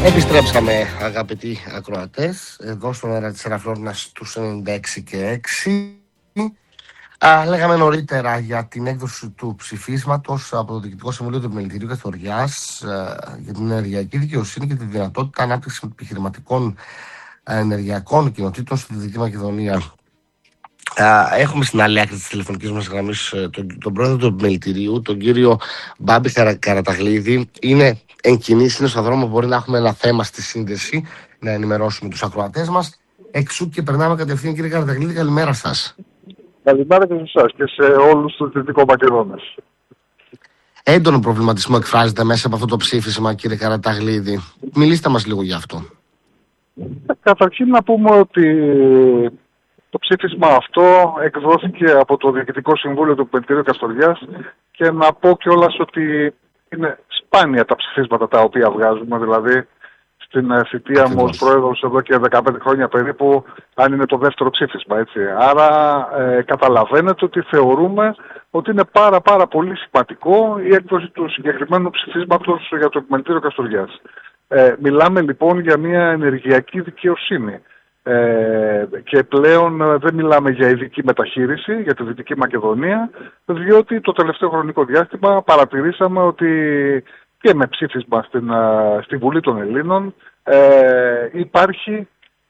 Επιστρέψαμε, αγαπητοί ακροατές, εδώ στον αέρα της Ελαφρώνας στους 96 και 6. Λέγαμε νωρίτερα για την έκδοση του ψηφίσματος από το Διοικητικό Συμβούλιο του Επιμελητηρίου Καστοριάς για την ενεργειακή δικαιοσύνη και τη δυνατότητα ανάπτυξης επιχειρηματικών ενεργειακών κοινοτήτων στη Δυτική Μακεδονία. Έχουμε στην άλλη άκρη της τηλεφωνικής μας γραμμής τον πρόεδρο του Επιμελητηρίου, τον κύριο Μπάμπη Καραταγλίδη. Είναι εν κινήσει, είναι στον δρόμο, μπορεί να έχουμε ένα θέμα στη σύνδεση, να ενημερώσουμε τους ακροατές μας. Εξού και περνάμε κατευθείαν, κύριε Καραταγλίδη, καλημέρα σας. Καλημέρα και σε εσάς και σε όλους τους Δυτικομακεδόνες. Έντονο προβληματισμό εκφράζεται μέσα από αυτό το ψήφισμα, κύριε Καραταγλίδη. Μιλήστε μας λίγο γι' αυτό. Καταρχήν να πούμε ότι το ψήφισμα αυτό εκδόθηκε από το Διοικητικό Συμβούλιο του Επιμελητηρίου Καστοριάς και να πω κιόλας ότι είναι σπάνια τα ψηφίσματα τα οποία βγάζουμε, δηλαδή στην θητεία μου ως πρόεδρος εδώ και 15 χρόνια περίπου, αν είναι το δεύτερο ψήφισμα, έτσι. Άρα καταλαβαίνετε ότι θεωρούμε ότι είναι πάρα πολύ σημαντικό η έκδοση του συγκεκριμένου ψηφίσματος για το Επιμελητήριο Καστοριάς. Μιλάμε λοιπόν για μια ενεργειακή δικαιοσύνη. Και πλέον δεν μιλάμε για ειδική μεταχείριση για τη Δυτική Μακεδονία, διότι το τελευταίο χρονικό διάστημα παρατηρήσαμε ότι και με ψήφισμα στη Βουλή των Ελλήνων υπάρχει...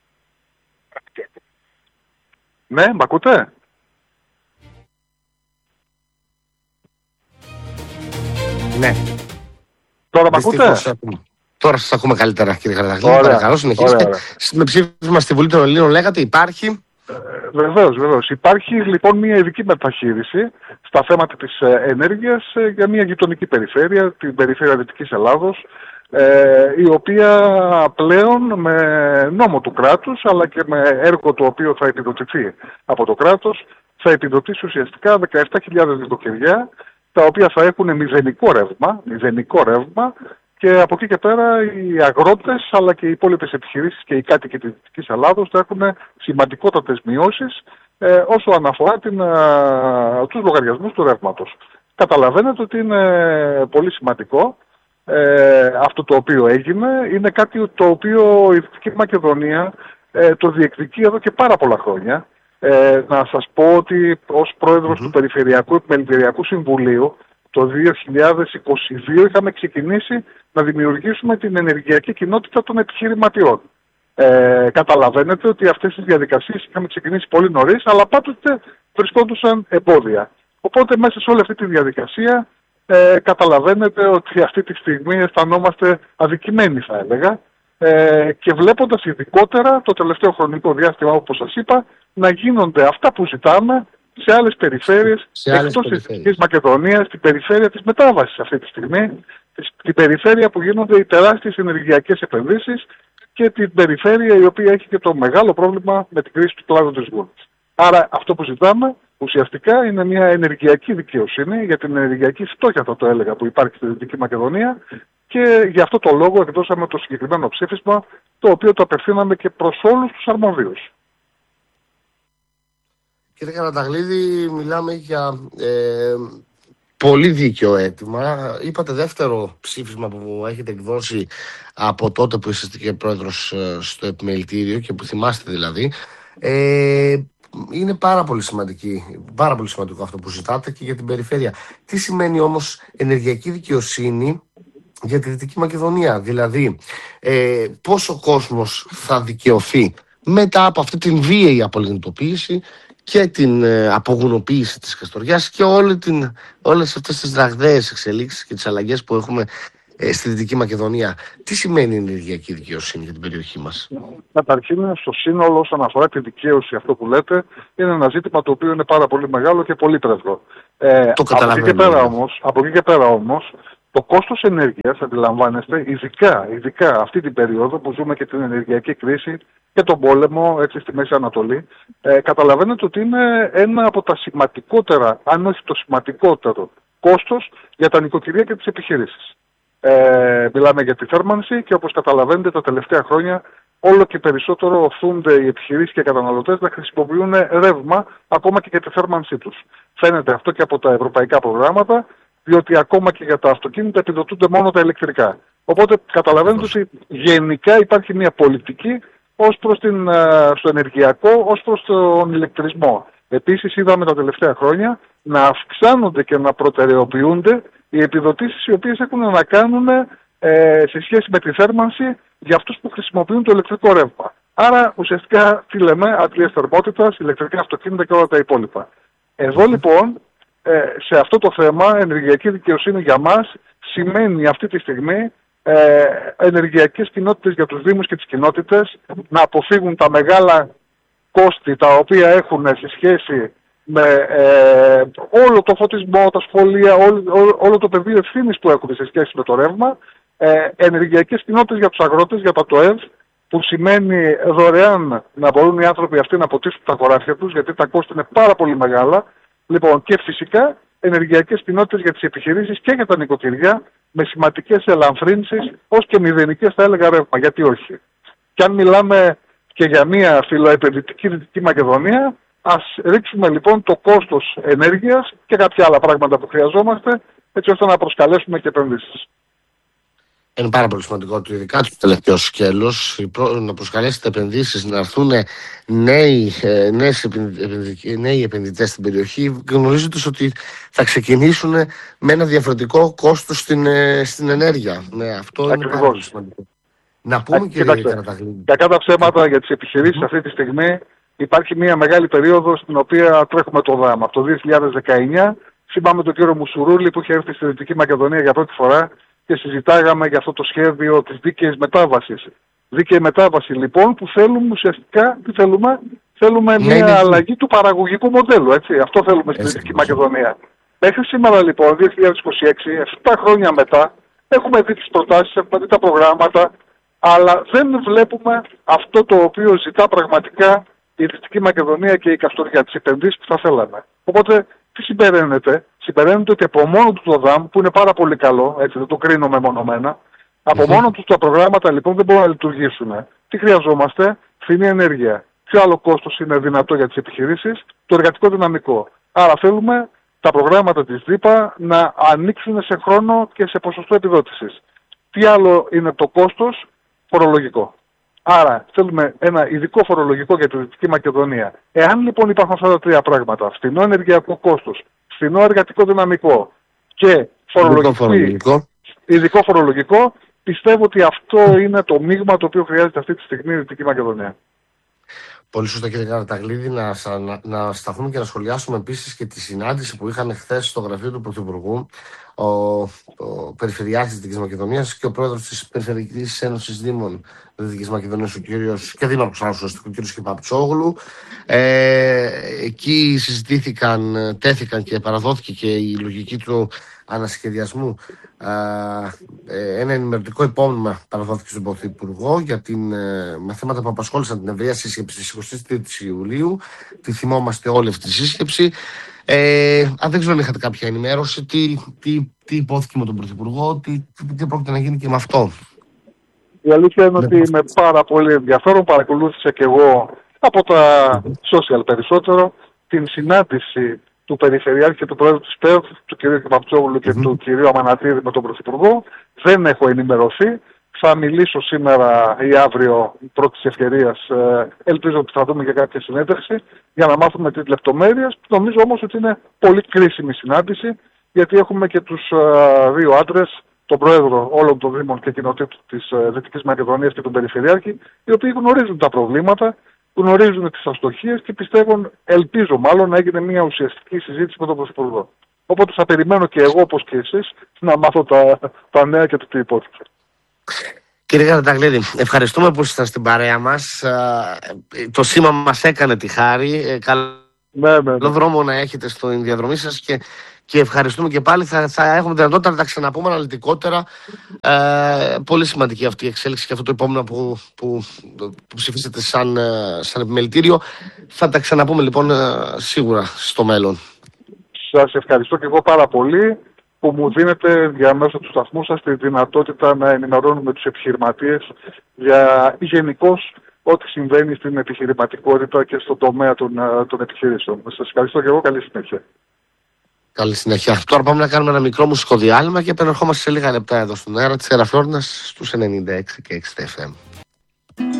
Ναι, μ' ακούτε? Ναι. Τώρα μ' ακούτε? Τώρα σας ακούμε καλύτερα, κύριε Καραταγλίδη. Παρακαλώ, συνεχίστε. Με ψήφισμα στη Βουλή των Ελλήνων λέγατε υπάρχει... Βεβαίως. Υπάρχει λοιπόν μια ειδική μεταχείριση στα θέματα της ενέργειας για μια γειτονική περιφέρεια, την περιφέρεια Δυτικής Ελλάδος, η οποία πλέον με νόμο του κράτους αλλά και με έργο το οποίο θα επιδοτηθεί από το κράτος θα επιδοτήσει ουσιαστικά 17.000 νοικοκυριά, τα οποία θα έχουν μηδενικό ρεύμα, και από εκεί και πέρα οι αγρότες αλλά και οι υπόλοιπες επιχειρήσεις και οι κάτοικοι της Δυτικής Ελλάδος θα έχουν σημαντικότατες μειώσεις όσο αναφορά τους λογαριασμούς του ρεύματος. Καταλαβαίνετε ότι είναι πολύ σημαντικό αυτό το οποίο έγινε. Είναι κάτι το οποίο η Δυτική Μακεδονία το διεκδικεί εδώ και πάρα πολλά χρόνια. Να σας πω ότι ως πρόεδρος του Περιφερειακού Επιμελητηριακού Συμβουλίου το 2022 είχαμε ξεκινήσει να δημιουργήσουμε την ενεργειακή κοινότητα των επιχειρηματιών. Καταλαβαίνετε ότι αυτές τις διαδικασίες είχαμε ξεκινήσει πολύ νωρίς, αλλά πάντοτε βρισκόντουσαν εμπόδια. Οπότε μέσα σε όλη αυτή τη διαδικασία καταλαβαίνετε ότι αυτή τη στιγμή αισθανόμαστε αδικημένοι, θα έλεγα, και βλέποντας ειδικότερα το τελευταίο χρονικό διάστημα, όπως σας είπα, να γίνονται αυτά που ζητάμε σε άλλες περιφέρειες εκτός της Δυτικής Μακεδονίας, την περιφέρεια της μετάβασης αυτή τη στιγμή, την περιφέρεια που γίνονται οι τεράστιες ενεργειακές επενδύσεις και την περιφέρεια η οποία έχει και το μεγάλο πρόβλημα με την κρίση του κλάδου της γούρνης. Άρα αυτό που ζητάμε ουσιαστικά είναι μια ενεργειακή δικαιοσύνη για την ενεργειακή φτώχεια, θα το έλεγα, που υπάρχει στη Δυτική Μακεδονία, και γι' αυτό το λόγο εκδώσαμε το συγκεκριμένο ψήφισμα, το οποίο το απευθύναμε και προς όλους τους αρμοδίους. Κύριε Καραταγλίδη, μιλάμε για πολύ δίκαιο αίτημα. Είπατε δεύτερο ψήφισμα που έχετε εκδώσει από τότε που είσαστε και πρόεδρος στο Επιμελητήριο και που θυμάστε δηλαδή. Είναι πάρα πολύ σημαντικό αυτό που ζητάτε και για την περιφέρεια. Τι σημαίνει όμως ενεργειακή δικαιοσύνη για τη Δυτική Μακεδονία? Δηλαδή, πώς ο κόσμος θα δικαιωθεί μετά από αυτή την βίαιη απολιγνητοποίηση και την απογουνοποίηση της Καστοριάς και όλες αυτές τις ραγδαίες εξελίξεις και τις αλλαγές που έχουμε στη Δυτική Μακεδονία? Τι σημαίνει η ενεργειακή δικαιοσύνη για την περιοχή μας? Καταρχήν, στο σύνολο, όσον αφορά τη δικαίωση, αυτό που λέτε, είναι ένα ζήτημα το οποίο είναι πάρα πολύ μεγάλο και πολύ τρεύγο. Από εκεί και πέρα όμως, το κόστος ενέργειας, αντιλαμβάνεστε, ειδικά αυτή την περίοδο που ζούμε και την ενεργειακή κρίση και τον πόλεμο έτσι στη Μέση Ανατολή, καταλαβαίνετε ότι είναι ένα από τα σημαντικότερα, αν όχι το σημαντικότερο κόστος για τα νοικοκυριά και τις επιχειρήσεις. Μιλάμε για τη θέρμανση και όπως καταλαβαίνετε τα τελευταία χρόνια όλο και περισσότερο οθούνται οι επιχειρήσεις και οι καταναλωτές να χρησιμοποιούν ρεύμα ακόμα και για τη θέρμανσή τους. Φαίνεται αυτό και από τα ευρωπαϊκά προγράμματα, διότι ακόμα και για τα αυτοκίνητα επιδοτούνται μόνο τα ηλεκτρικά. Οπότε καταλαβαίνετε ότι γενικά υπάρχει μια πολιτική ως προς στο ενεργειακό, ως προς τον ηλεκτρισμό. Επίσης είδαμε τα τελευταία χρόνια να αυξάνονται και να προτεραιοποιούνται οι επιδοτήσεις οι οποίες έχουν να κάνουν σε σχέση με τη θέρμανση για αυτούς που χρησιμοποιούν το ηλεκτρικό ρεύμα. Άρα ουσιαστικά τι λέμε, αντλίες θερμότητας, ηλεκτρικά αυτοκίνητα και όλα τα υπόλοιπα. Εδώ λοιπόν σε αυτό το θέμα ενεργειακή δικαιοσύνη για μας σημαίνει αυτή τη στιγμή ενεργειακές κοινότητες για τους δήμους και τις κοινότητες να αποφύγουν τα μεγάλα κόστη τα οποία έχουν σε σχέση με όλο το φωτισμό, τα σχολεία, όλο το πεδίο ευθύνης που έχουν σε σχέση με το ρεύμα, ενεργειακές κοινότητες για τους αγρότες, για τα ΤΟΕΒ, που σημαίνει δωρεάν να μπορούν οι άνθρωποι αυτοί να αποτίσουν τα χωράφια τους, γιατί τα κόστη είναι πάρα πολύ μεγάλα. Λοιπόν, και φυσικά ενεργειακές κοινότητες για τις επιχειρήσεις και για τα νοικοκυριά, με σημαντικές ελαφρύνσεις, ως και μηδενικές θα έλεγα ρεύμα. Γιατί όχι. Και αν μιλάμε και για μια φιλοεπενδυτική Δυτική Μακεδονία, ας ρίξουμε λοιπόν το κόστος ενέργειας και κάποια άλλα πράγματα που χρειαζόμαστε, έτσι ώστε να προσκαλέσουμε και επενδύσεις. Είναι πάρα πολύ σημαντικό ότι ειδικά το τελευταίο σκέλος να προσκαλέσετε επενδύσεις, να έρθουν νέοι επενδυτές στην περιοχή, γνωρίζοντας ότι θα ξεκινήσουν με ένα διαφορετικό κόστος στην ενέργεια. Ναι, αυτό είναι πάρα πολύ σημαντικό. Να πούμε και κακά τα ψέματα για τις επιχειρήσεις αυτή τη στιγμή. Υπάρχει μια μεγάλη περίοδος στην οποία τρέχουμε το ΔΑΜ. Από το 2019 θυμάμαι τον κύριο Μουσουρούλη που είχε έρθει στη Δυτική Μακεδονία για πρώτη φορά και συζητάγαμε για αυτό το σχέδιο της δίκαιης μετάβασης. Δίκαιη μετάβαση λοιπόν που θέλουμε ουσιαστικά, τι θέλουμε, μια αλλαγή του παραγωγικού μοντέλου. Έτσι. Αυτό θέλουμε στη Δυτική Μακεδονία. Μέχρι σήμερα λοιπόν, 2026, 7 χρόνια μετά, έχουμε δει τις προτάσεις, έχουμε δει τα προγράμματα, αλλά δεν βλέπουμε αυτό το οποίο ζητά πραγματικά η Δυτική Μακεδονία και η Καστοριά, τις επενδύσεις που θα θέλαμε. Οπότε, τι συμπεραίνεται? Συμπεραίνεται ότι από μόνο του το ΔΑΜ, που είναι πάρα πολύ καλό, έτσι δεν το κρίνω μεμονωμένα, από μόνο του τα προγράμματα λοιπόν δεν μπορούν να λειτουργήσουν. Τι χρειαζόμαστε? Φθηνή ενέργεια. Ποιο άλλο κόστος είναι δυνατό για τις επιχειρήσεις? Το εργατικό δυναμικό. Άρα θέλουμε τα προγράμματα της ΔΥΠΑ να ανοίξουν σε χρόνο και σε ποσοστό επιδότησης. Τι άλλο είναι το κόστος? Φορολογικό. Άρα θέλουμε ένα ειδικό φορολογικό για τη Δυτική Μακεδονία. Εάν λοιπόν υπάρχουν αυτά τα τρία πράγματα, φθηνό ενεργειακό κόστος, φθηνό εργατικό δυναμικό και ειδικό φορολογικό, πιστεύω ότι αυτό είναι το μείγμα το οποίο χρειάζεται αυτή τη στιγμή η Δυτική Μακεδονία. Πολύ σωστά, κύριε Καραταγλίδη. Να σταθούμε και να σχολιάσουμε επίσης και τη συνάντηση που είχαν χθες στο γραφείο του Πρωθυπουργού ο Περιφερειάρχης της Δυτικής Μακεδονίας και ο πρόεδρος της Περιφερειακής Ένωσης Δήμων Δυτικής Μακεδονίας, ο κύριος και δήμαρχος Άσος, ο κύριος Παπτσόγλου. Εκεί τέθηκαν και παραδόθηκε και η λογική του ανασχεδιασμού. Ένα ενημερωτικό υπόμνημα παραδόθηκε στον Πρωθυπουργό για με θέματα που απασχόλησαν την ευρεία σύσκεψη της 23ης Ιουλίου. Τη θυμόμαστε όλη αυτή τη σύσκεψη. Αν δεν ξέρω αν είχατε κάποια ενημέρωση, τι υπόθηκε με τον Πρωθυπουργό, τι πρόκειται να γίνει και με αυτό. Η αλήθεια είναι ότι με πάρα πολύ ενδιαφέρον παρακολούθησα και εγώ από τα social περισσότερο την συνάντηση του Περιφερειάρχη και του Πρόεδρου της ΠΕΒ, του κ. Παπτσόγλου και του κ. Αμανατίδη με τον Πρωθυπουργό. Δεν έχω ενημερωθεί. Θα μιλήσω σήμερα ή αύριο πρώτης ευκαιρίας. Ελπίζω ότι θα δούμε και κάποια συνέντευξη για να μάθουμε τις λεπτομέρειες. Νομίζω όμως ότι είναι πολύ κρίσιμη συνάντηση, γιατί έχουμε και τους δύο άντρες, τον Πρόεδρο όλων των Δήμων και Κοινοτήτων της Δυτικής Μακεδονίας και τον Περιφερειάρχη, οι οποίοι γνωρίζουν τα προβλήματα, γνωρίζουν τις αστοχίες και ελπίζω μάλλον να έγινε μια ουσιαστική συζήτηση με τον Πρωθυπουργό. Οπότε θα περιμένω και εγώ, όπως και εσείς, να μάθω τα νέα και το τι υπόθηκε. Κύριε Καραταγλίδη, ευχαριστούμε που ήσασταν στην παρέα μας. Το σήμα μας έκανε τη χάρη. Καλό δρόμο να έχετε στην διαδρομή σας και ευχαριστούμε και πάλι. Θα έχουμε δυνατότητα να τα ξαναπούμε αναλυτικότερα. Πολύ σημαντική αυτή η εξέλιξη και αυτό το επόμενο που ψηφίσατε σαν επιμελητήριο. Θα τα ξαναπούμε λοιπόν σίγουρα στο μέλλον. Σας ευχαριστώ και εγώ πάρα πολύ που μου δίνετε διαμέσου του σταθμού σας τη δυνατότητα να ενημερώνουμε τους επιχειρηματίες για γενικώς ό,τι συμβαίνει στην επιχειρηματικότητα και στον τομέα των επιχειρήσεων. Σας ευχαριστώ και εγώ. Καλή συνέχεια. Καλή συνέχεια. Τώρα πάμε να κάνουμε ένα μικρό μουσικό διάλειμμα και επανερχόμαστε σε λίγα λεπτά εδώ στον αέρα της Εραφλόρνας στους 96 και 60 FM.